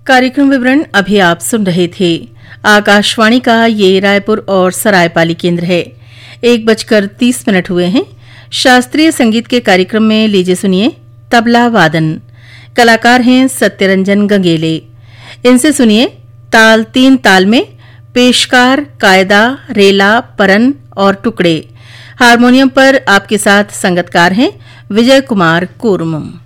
कार्यक्रम विवरण अभी आप सुन रहे थे। आकाशवाणी का ये रायपुर और सरायपाली केंद्र है। 1:30 हुए हैं। शास्त्रीय संगीत के कार्यक्रम में लीजिए सुनिए तबला वादन। कलाकार हैं सत्यरंजन गंगेले। इनसे सुनिए ताल 3 ताल में पेशकार, कायदा, रेला, परन और टुकड़े। हारमोनियम पर आपके साथ संगतकार हैं विजय कुमार कूर्म।